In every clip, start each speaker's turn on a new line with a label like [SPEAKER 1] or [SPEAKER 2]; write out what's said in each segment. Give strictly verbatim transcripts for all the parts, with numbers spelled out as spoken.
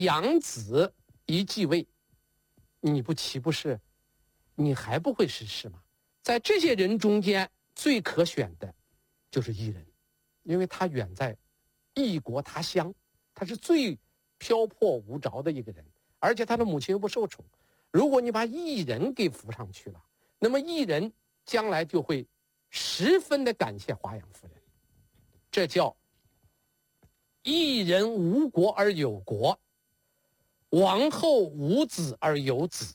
[SPEAKER 1] 养子一继位，你不岂不是你还不会实施吗？在这些人中间最可选的就是异人，因为他远在异国他乡，他是最漂泊无着的一个人，而且他的母亲又不受宠。如果你把异人给扶上去了，那么异人将来就会十分的感谢华阳夫人。这叫异人无国而有国，王后无子而有子，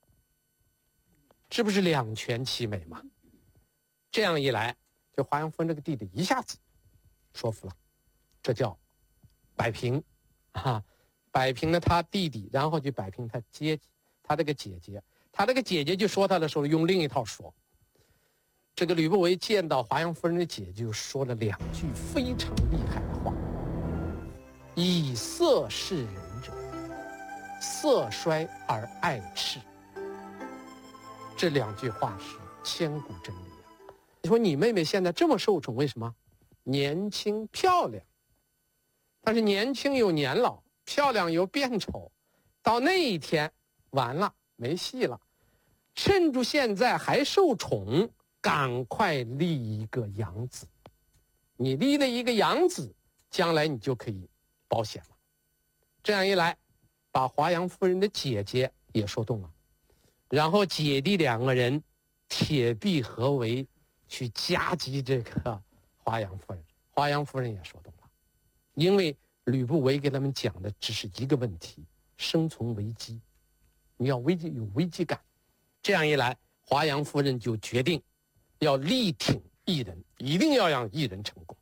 [SPEAKER 1] 是不是两全其美嘛？这样一来，就华阳夫人这个弟弟一下子说服了，这叫摆平啊，摆平了他弟弟，然后就摆平他姐他这个姐姐，他这个姐姐就说他的时候用另一套说。这个吕不韦见到华阳夫人的姐姐，就说了两句非常厉害的话：以色示人者，色衰而爱赤。这两句话是千古真理啊！你说你妹妹现在这么受宠，为什么？年轻漂亮，但是年轻有年老，漂亮有变丑，到那一天完了，没戏了。趁住现在还受宠，赶快立一个养子。你立了一个养子，将来你就可以保险了。这样一来，把华阳夫人的姐姐也说动了，然后姐弟两个人铁壁合围，去夹击这个华阳夫人。华阳夫人也说动了，因为吕不韦给他们讲的只是一个问题：生存危机，你要危机有危机感。这样一来，华阳夫人就决定要力挺异人，一定要让异人成功。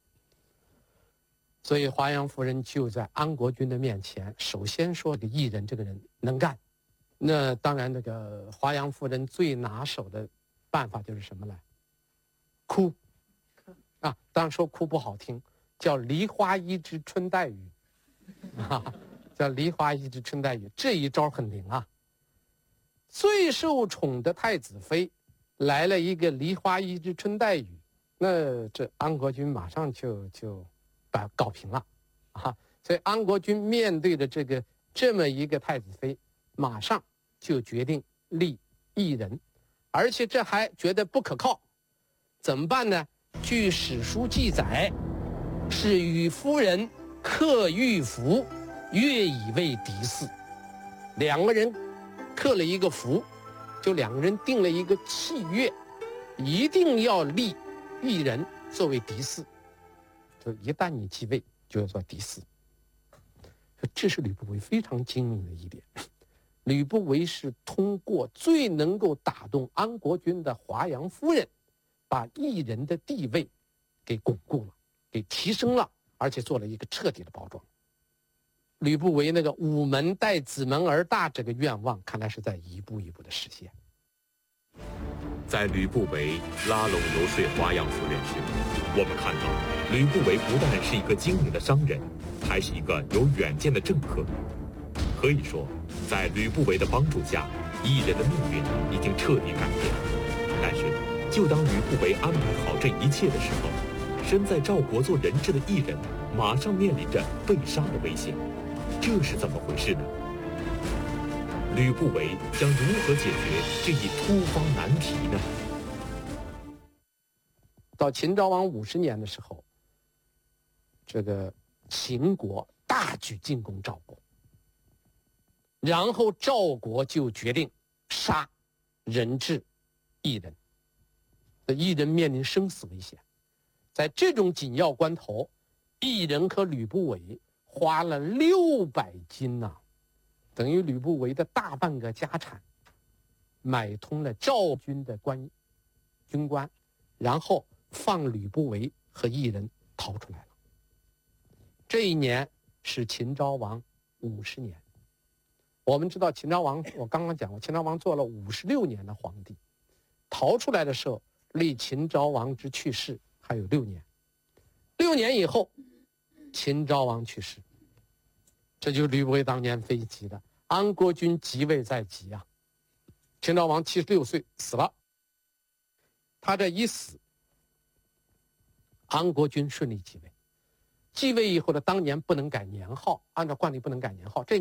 [SPEAKER 1] 所以华阳夫人就在安国君的面前，首先说这个异人这个人能干。那当然，这个华阳夫人最拿手的办法就是什么呢？哭啊！当然说哭不好听，叫梨花一枝春带雨啊，叫梨花一枝春带雨。这一招很灵啊！最受宠的太子妃来了一个梨花一枝春带雨，那这安国君马上就就把搞平了啊！所以安国君面对着这个这么一个太子妃，马上就决定立异人，而且这还觉得不可靠，怎么办呢？据史书记载，是与夫人刻玉符，约以为嫡嗣。两个人刻了一个符，就两个人定了一个契约，一定要立异人作为嫡嗣。就一旦你继位，就要做嫡嗣。这是吕不韦非常精明的一点。吕不韦是通过最能够打动安国君的华阳夫人，把异人的地位给巩固了，给提升了，而且做了一个彻底的包装。吕不韦那个午门待子门而大这个愿望，看来是在一步一步的实现。
[SPEAKER 2] 在吕不韦拉拢游说华阳夫人时，我们看到吕不韦不但是一个精明的商人，还是一个有远见的政客。可以说，在吕不韦的帮助下，异人的命运已经彻底改变。但是，就当吕不韦安排好这一切的时候，身在赵国做人质的异人马上面临着被杀的危险。这是怎么回事呢？吕不韦将如何解决这一突发难题呢？
[SPEAKER 1] 到秦昭王五十年的时候，这个秦国大举进攻赵国，然后赵国就决定杀人质异人，异人面临生死危险。在这种紧要关头，异人和吕不韦花了六百金呐、啊，等于吕不韦的大半个家产，买通了赵军的官军官，然后放吕不韦和异人逃出来了。这一年是秦昭王五十年。我们知道秦昭王，我刚刚讲过，秦昭王做了五十六年的皇帝，逃出来的时候，离秦昭王之去世还有六年。六年以后，秦昭王去世，这就是吕不韦当年非急的。安国君即位在即啊，秦昭王七十六岁死了。他这一死，安国君顺利继位。 继位以后的当年不能改年号，按照惯例不能改年号，这